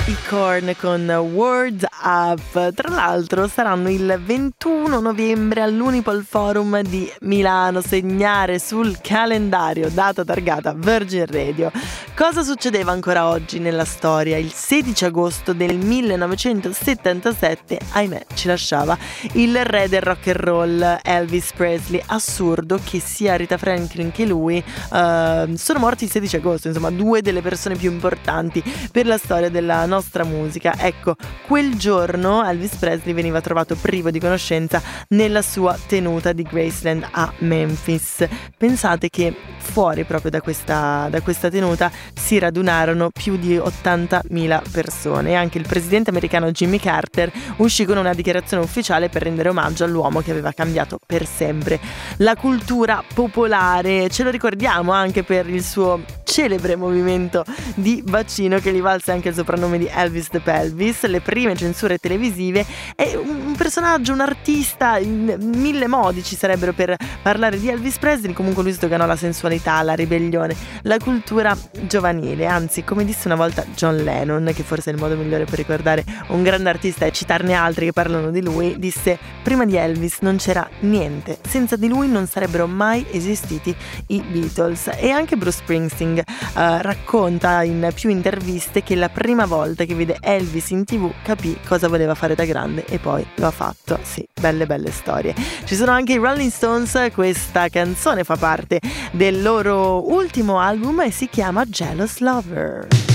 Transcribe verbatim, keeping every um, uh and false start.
I Korn con Words Up. Tra l'altro saranno il ventuno novembre all'Unipol Forum di Milano. Segnare sul calendario, data targata Virgin Radio. Cosa succedeva ancora oggi nella storia? Il sedici agosto del millenovecentosettantasette, ahimè, ci lasciava il re del rock and roll, Elvis Presley. Assurdo che sia Rita Franklin che lui uh, sono morti il sedici agosto, insomma due delle persone più importanti per la storia della nostra musica. Ecco, quel giorno Elvis Presley veniva trovato privo di conoscenza nella sua tenuta di Graceland a Memphis. Pensate che fuori proprio da questa, da questa tenuta si radunarono più di ottantamila persone e anche il presidente americano Jimmy Carter uscì con una dichiarazione ufficiale per rendere omaggio all'uomo che aveva cambiato per sempre la cultura popolare. Ce lo ricordiamo anche per il suo celebre movimento di bacino che gli valse anche il soprannome di Elvis the Pelvis, le prime censure televisive. È un personaggio, un artista, in mille modi ci sarebbero per parlare di Elvis Presley. Comunque lui sdoganò la sensualità, la ribellione, la cultura giovanile. Anzi, come disse una volta John Lennon, che forse è il modo migliore per ricordare un grande artista e citarne altri che parlano di lui, disse: prima di Elvis non c'era niente, senza di lui non sarebbero mai esistiti i Beatles. E anche Bruce Springsteen uh, racconta in più interviste che la prima volta che vide Elvis in tv capì cosa voleva fare da grande e poi lo ha fatto. Sì, belle belle storie. Ci sono anche i Rolling Stones, questa canzone fa parte del loro ultimo album e si chiama Jealous Lover.